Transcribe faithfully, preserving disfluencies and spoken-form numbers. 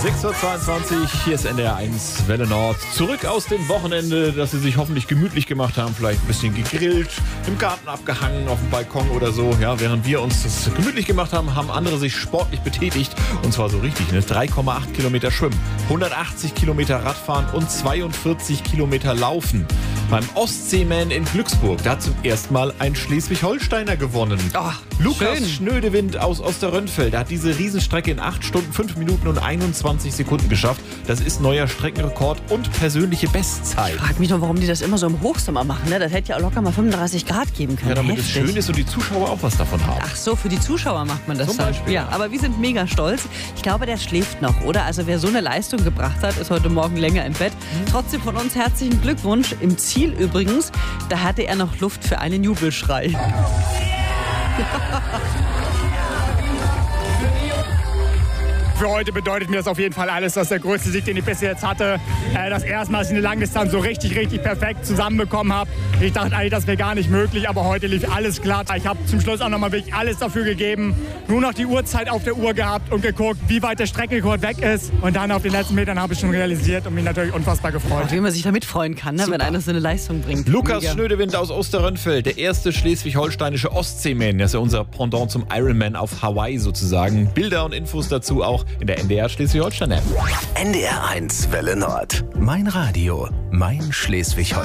sechs Uhr zweiundzwanzig, hier ist N D R eins Welle Nord. Zurück aus dem Wochenende, das Sie sich hoffentlich gemütlich gemacht haben. Vielleicht ein bisschen gegrillt, im Garten abgehangen, auf dem Balkon oder so. Ja, während wir uns das gemütlich gemacht haben, haben andere sich sportlich betätigt. Und zwar so richtig, ne? drei Komma acht Kilometer Schwimmen, hundertachtzig Kilometer Radfahren und zweiundvierzig Kilometer Laufen. Beim Ostseeman in Glücksburg, da hat zum ersten Mal ein Schleswig-Holsteiner gewonnen. Oh, Lukas schön. Schnödewind aus Osterrönfeld, der hat diese Riesenstrecke in acht Stunden, fünf Minuten und einundzwanzig Sekunden geschafft. Das ist neuer Streckenrekord und persönliche Bestzeit. Ich frage mich nur, warum die das immer so im Hochsommer machen. Ne? Das hätte ja auch locker mal fünfunddreißig Grad geben können. Ja, damit Heftig. es schön ist und die Zuschauer auch was davon haben. Ach so, für die Zuschauer macht man das Zum dann. Beispiel, Ja, ja. aber wir sind mega stolz. Ich glaube, der schläft noch, oder? Also wer so eine Leistung gebracht hat, ist heute Morgen länger im Bett. Trotzdem von uns herzlichen Glückwunsch. Im Ziel übrigens, da hatte er noch Luft für einen Jubelschrei. Für heute bedeutet mir das auf jeden Fall alles. Das ist der größte Sieg, den ich bis jetzt hatte. Äh, das erste Mal, dass ich eine Langdistanz so richtig, richtig perfekt zusammenbekommen habe. Ich dachte eigentlich, das wäre gar nicht möglich, aber heute lief alles glatt. Ich habe zum Schluss auch nochmal wirklich alles dafür gegeben. Nur noch die Uhrzeit auf der Uhr gehabt und geguckt, wie weit der Streckenrekord weg ist. Und dann auf den letzten Metern habe ich schon realisiert und mich natürlich unfassbar gefreut. Wie man sich da mitfreuen kann, ne? Wenn einer so eine Leistung bringt. Lukas Mega. Schnödewind aus Osterrönfeld, der erste schleswig-holsteinische Ostseeman. Das ist ja unser Pendant zum Ironman auf Hawaii sozusagen. Bilder und Infos dazu auch in der N D R Schleswig-Holstein-App. N D R eins Welle Nord. Mein Radio, mein Schleswig-Holstein.